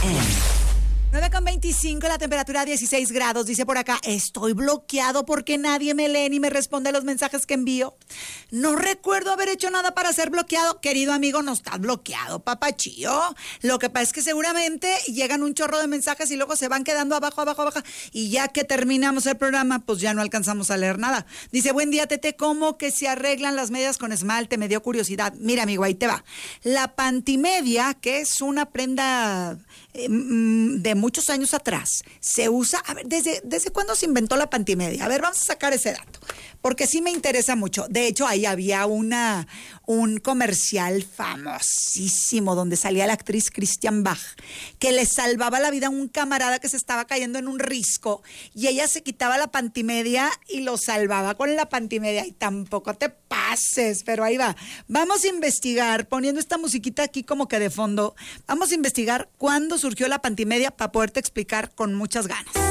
9:25, la temperatura 16 grados, dice por acá, estoy bloqueado porque nadie me lee ni me responde los mensajes que envío. No recuerdo haber hecho nada para ser bloqueado. Querido amigo, no estás bloqueado, papachío. Lo que pasa es que seguramente llegan un chorro de mensajes y luego se van quedando abajo, y ya que terminamos el programa, pues ya no alcanzamos a leer nada. Dice, buen día, Tete, ¿cómo que se arreglan las medias con esmalte? Me dio curiosidad. Mira, amigo, ahí te va. La pantimedia, que es una prenda de muchos años atrás, se usa, a ver, ¿desde cuándo se inventó la pantimedia? A ver, vamos a sacar ese dato, porque sí me interesa mucho. De hecho, ahí había un comercial famosísimo donde salía la actriz Christian Bach, que le salvaba la vida a un camarada que se estaba cayendo en un risco, y ella se quitaba la pantimedia y lo salvaba con la pantimedia, y tampoco te pases, pero ahí va. Vamos a investigar, poniendo esta musiquita aquí como que de fondo, vamos a investigar cuándo surgió la pantimedia para poderte explicar con muchas ganas.